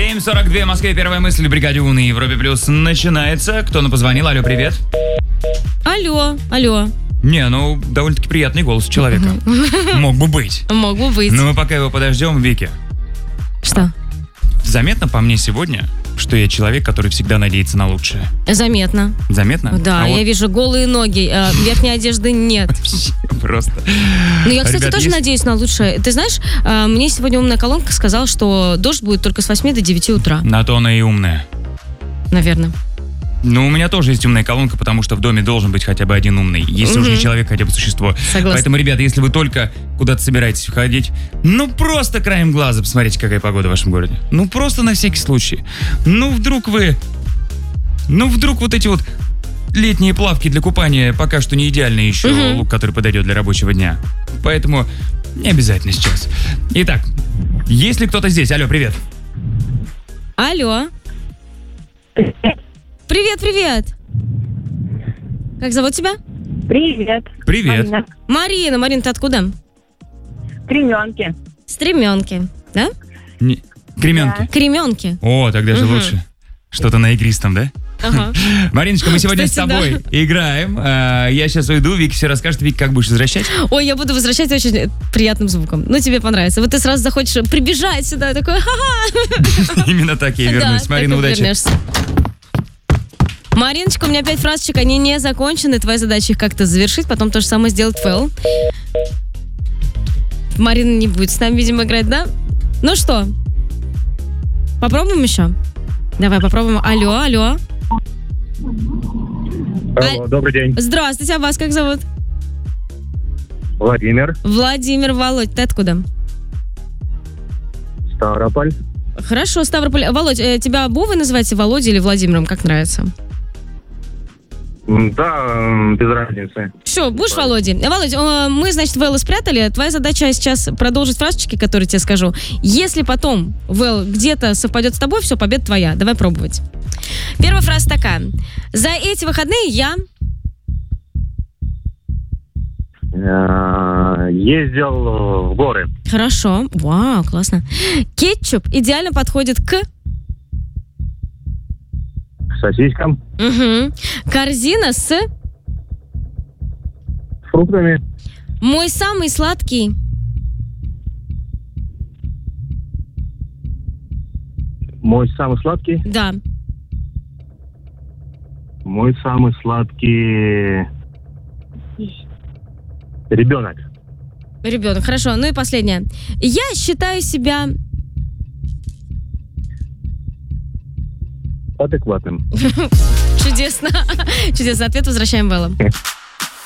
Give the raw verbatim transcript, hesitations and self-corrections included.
семь сорок два в Москве. Первая мысль в бригаде У на Европе Плюс начинается. Кто нам позвонил? Алло, привет. Алло, алло. Не, ну, довольно-таки приятный голос человека. Мог бы быть. Мог бы быть. Но мы пока его подождем, Вики. Что? Заметно по мне сегодня, что я человек, который всегда надеется на лучшее. Заметно. Заметно? Да, а я вот... вижу голые ноги, а верхней одежды нет. Вообще просто. Ну, я, кстати, Ребят, тоже есть... надеюсь на лучшее. Ты знаешь, мне сегодня умная колонка сказала, что дождь будет только с восьми до девяти утра. На то она и умная. Наверное. Ну, у меня тоже есть умная колонка, потому что в доме должен быть хотя бы один умный. Если уж не человек, хотя бы существо. Согласна. Поэтому, ребята, если вы только куда-то собираетесь уходить, ну просто краем глаза посмотрите, какая погода в вашем городе. Ну просто на всякий случай. Ну вдруг вы... Ну вдруг вот эти вот летние плавки для купания пока что не идеальный еще Угу. лук, который подойдет для рабочего дня. Поэтому не обязательно сейчас. Итак, есть ли кто-то здесь? Алло, привет. Алло. Привет, привет. Как зовут тебя? Привет. Привет. Марина. Марина. Марина, ты откуда? Кременки. Стременки. Да? Не... Кременки. Кременки. О, тогда же Угу. лучше. Что-то на игристом, да? Ага. Мариночка, мы сегодня Кстати, с тобой да. играем. А, я сейчас уйду, Вики все расскажет. Вики, как будешь возвращать? Ой, я буду возвращать очень приятным звуком. Ну, тебе понравится. Вот ты сразу захочешь прибежать сюда, такой, ха-ха. Именно так я и вернусь. Да, Марина, так и удачи. вернешься. Мариночка, у меня пять фразочек, они не закончены. Твоя задача их как-то завершить, потом то же самое сделать фейл. Марина не будет с нами, видимо, играть, да? Ну что, попробуем еще? Давай попробуем. Алло, алло. Алло, добрый день. Здравствуйте, а вас как зовут? Владимир, Владимир, Володь, ты откуда? Ставрополь. Хорошо, Ставрополь. Володь, э, тебя Бовой называете, Володей или Владимиром, как нравится? М, Да, м, без разницы. Все, будешь Володей? Э, Володь, э, мы, значит, Вэлла спрятали. Твоя задача сейчас продолжить фразочки, которые тебе скажу. Если потом Вэл где-то совпадет с тобой, все, победа твоя. Давай пробовать. Первая фраза такая. За эти выходные я... Э, Ездил в горы. Хорошо. Вау, классно. Кетчуп идеально подходит к... Сосискам, Угу. Корзина с... фруктами. Мой самый сладкий... Мой самый сладкий. Да. Мой самый сладкий ребенок. Ребенок, хорошо. Ну и последнее. Я считаю себя... Адекватным. Чудесно. Чудесный ответ. Возвращаем Вэлла.